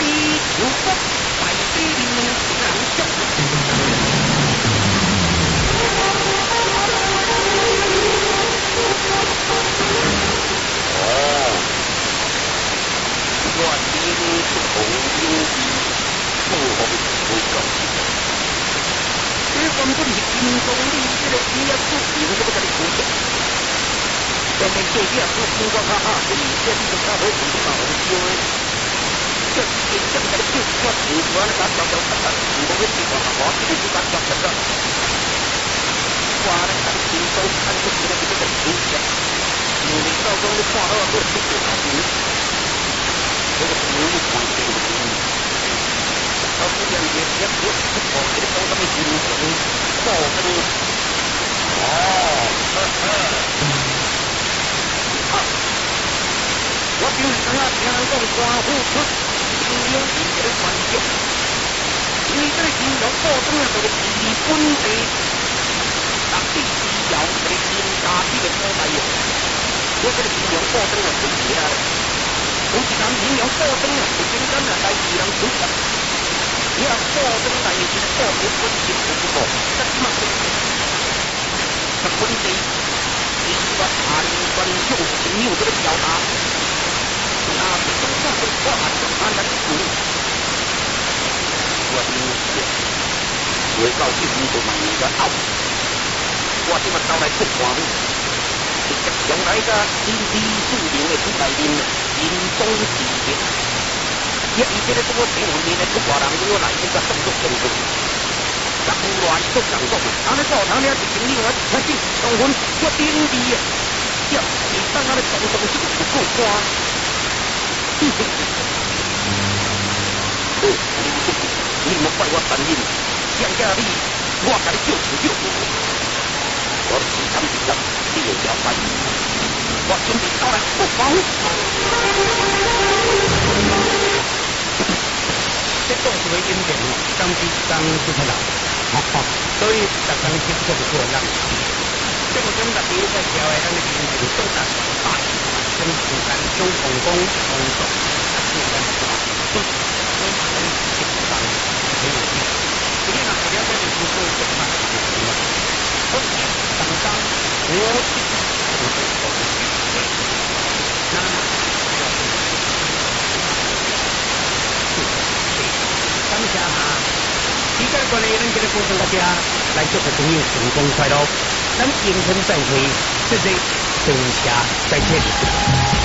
有福，在地里人家。哦，我今是红牛皮，不红不高兴。这根本是金中里这个企业主凭什么给你出钱？前面做业主经过他所以这是他会自己搞红牛的。这是真正给你做我做出来的咱叫做什么？如果你说我这个是咱叫什么？我呢，咱金中看出这个这个出钱，因为到时候你看到我出钱好钱，这个是有关系的。到时间也不是搞这个什么金中保证。哦，我就是听人讲官府出金融业的关键，因为这个金融保证的这个基本的，它必须要这个金家这个所在用。我这个金融保证的是啥呢？我是讲金融保证的，是真正的在金融出的。你要保证在这个保证稳定的时候，这起码是稳定。你说他人专用没有这个表达。那是中国的话就按照处理，我理解。最高级领导们的傲，我今日到来不光，是用来个经济主流的出来宾，民众企业，也以这个中国社会面的中国人都有来这个动作成功。咱们乱都讲过，他们说他们是经历了他是结婚做兵的，要你当他的总统是不够瓜。你莫怪我残忍，想家你，我甲你救死救活。我时常是讲，你有条法，我准备到来不防。这都是为因点，当地当是他老，所以特工接触不过人。这个中特别在调的，咱的经济都达大。跟时间中共工工作，是跟不是跟人紧张没有关系。所以呢，不要在这里做这么的事情了。所以，刚刚我是那感谢哈，依家过嚟，咱这个过程大家来祝福朋友成功快乐，咱迎春再会，谢谢。等下再见。